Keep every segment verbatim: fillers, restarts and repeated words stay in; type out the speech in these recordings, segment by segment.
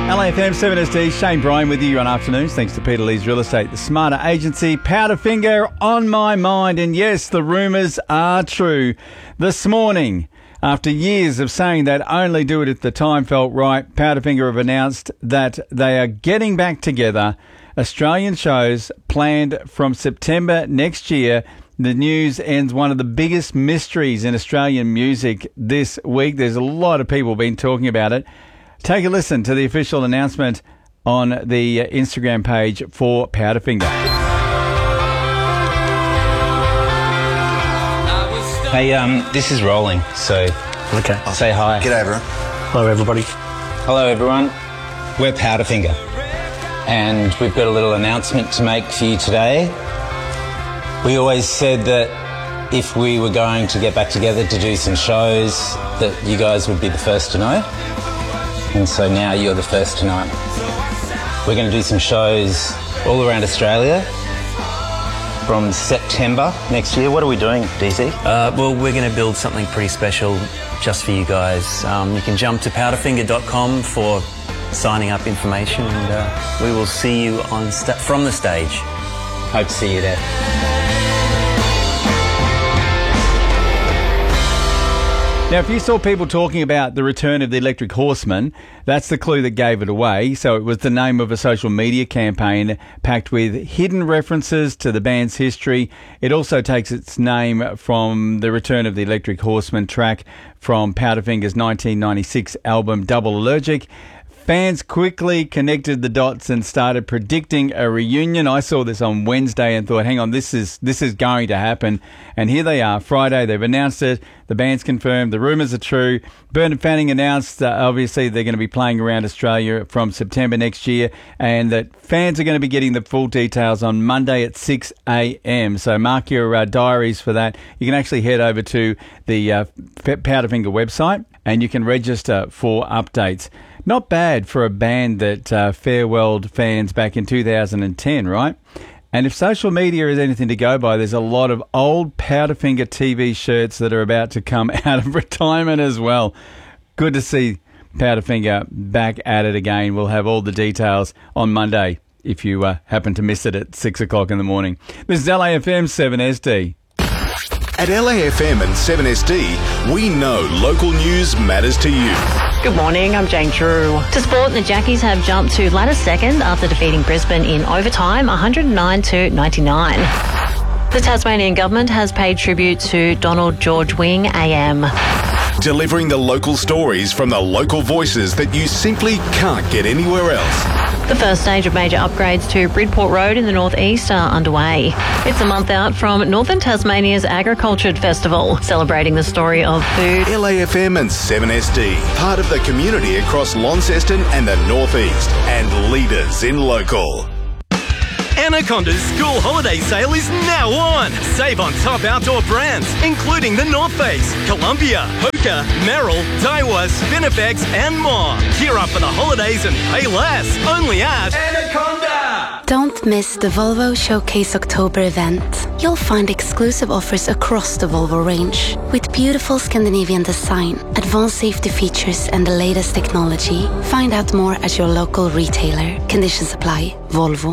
L A F M seven S D, Shane Bryan with you on afternoons. Thanks to Peter Lee's Real Estate, the Smarter Agency, Powderfinger on my mind. And yes, the rumours are true. This morning, after years of saying they'd only do it if the time felt right, Powderfinger have announced that they are getting back together. Australian shows planned from September next year. The news ends one of the biggest mysteries in Australian music this week. There's a lot of people been talking about it. Take a listen to the official announcement on the Instagram page for Powderfinger. Hey, um, this is rolling, so okay. I'll say hi. G'day, everyone. Hello, everybody. Hello, everyone. We're Powderfinger, and we've got a little announcement to make for you today. We always said that if we were going to get back together to do some shows, that you guys would be the first to know. And so now you're the first to know. We're going to do some shows all around Australia from September next year. What are we doing, D C? Uh, well, we're going to build something pretty special just for you guys. Um, you can jump to powderfinger dot com for signing up information, and uh, we will see you on sta- from the stage. Hope to see you there. Now, if you saw people talking about the return of the Electric Horseman, that's the clue that gave it away. So it was the name of a social media campaign packed with hidden references to the band's history. It also takes its name from the Return of the Electric Horseman track from Powderfinger's nineteen ninety-six album Double Allergic. Fans quickly connected the dots and started predicting a reunion. I saw this on Wednesday and thought, hang on, this is this is going to happen. And here they are, Friday. They've announced it. The band's confirmed. The rumours are true. Bernard Fanning announced, uh, obviously, they're going to be playing around Australia from September next year, and that fans are going to be getting the full details on Monday at six a.m. So mark your uh, diaries for that. You can actually head over to the uh, Powderfinger website and you can register for updates. Not bad for a band that uh, farewelled fans back in two thousand ten, right? And if social media is anything to go by, there's a lot of old Powderfinger T V shirts that are about to come out of retirement as well. Good to see Powderfinger back at it again. We'll have all the details on Monday if you uh, happen to miss it at six o'clock in the morning. This is L A F M seven S D. At L A F M and seven S D, we know local news matters to you. Good morning, I'm Jane Drew. To sport, the Jackies have jumped to ladder second after defeating Brisbane in overtime, one hundred nine to ninety-nine. The Tasmanian government has paid tribute to Donald George Wing A M. Delivering the local stories from the local voices that you simply can't get anywhere else. The first stage of major upgrades to Bridport Road in the northeast are underway. It's a month out from Northern Tasmania's Agriculture Festival, celebrating the story of food. L A F M and seven S D, part of the community across Launceston and the northeast, and leaders in local. Anaconda's school holiday sale is now on. Save on top outdoor brands, including the North Face, Columbia, Hoka, Merrill, Daiwa, Spinifex, and more. Gear up for the holidays and pay less. Only at Anaconda. Don't miss the Volvo Showcase October event. You'll find exclusive offers across the Volvo range, with beautiful Scandinavian design, advanced safety features, and the latest technology. Find out more at your local retailer. Conditions apply. Volvo.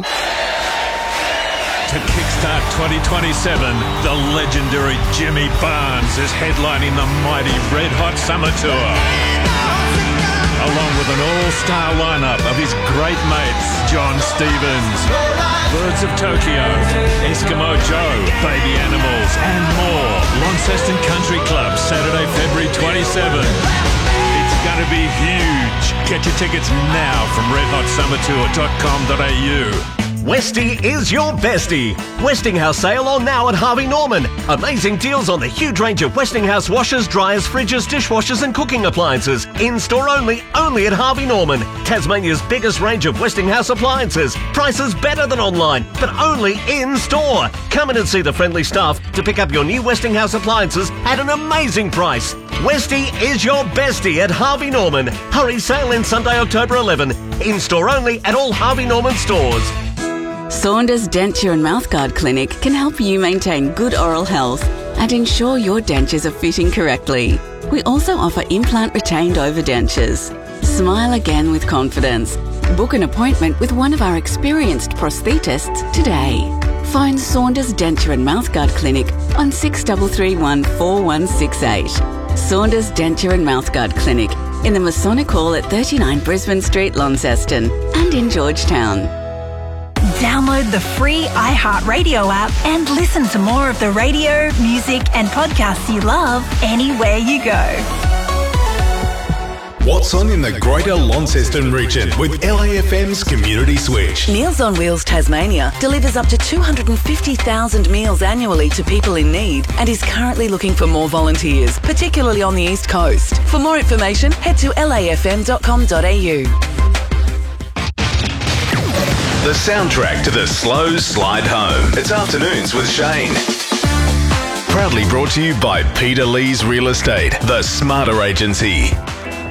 To kickstart twenty twenty-seven, the legendary Jimmy Barnes is headlining the mighty Red Hot Summer Tour. Along with an all-star lineup of his great mates, John Stevens, Birds of Tokyo, Eskimo Joe, Baby Animals, and more. Launceston Country Club, Saturday, February twenty-seventh. It's going to be huge. Get your tickets now from red hot summer tour dot com dot a u. Westie is your bestie. Westinghouse sale on now at Harvey Norman. Amazing deals on the huge range of Westinghouse washers, dryers, fridges, dishwashers and cooking appliances. In-store only, only at Harvey Norman. Tasmania's biggest range of Westinghouse appliances. Prices better than online, but only in-store. Come in and see the friendly staff to pick up your new Westinghouse appliances at an amazing price. Westie is your bestie at Harvey Norman. Hurry, sale in Sunday, October eleventh. In-store only at all Harvey Norman stores. Saunders Denture and Mouthguard Clinic can help you maintain good oral health and ensure your dentures are fitting correctly. We also offer implant retained overdentures. Smile again with confidence. Book an appointment with one of our experienced prosthetists today. Phone Saunders Denture and Mouthguard Clinic on six three three one, four one six eight. Saunders Denture and Mouthguard Clinic in the Masonic Hall at thirty-nine Brisbane Street, Launceston, and in Georgetown. Download the free iHeartRadio app and listen to more of the radio, music and podcasts you love anywhere you go. What's on in the Greater Launceston region with L A F M's Community Switch? Meals on Wheels Tasmania delivers up to two hundred fifty thousand meals annually to people in need and is currently looking for more volunteers, particularly on the East Coast. For more information, head to l a f m dot com dot a u. The soundtrack to the slow slide home. It's Afternoons with Shane. Proudly brought to you by Peter Lee's Real Estate, the Smarter Agency.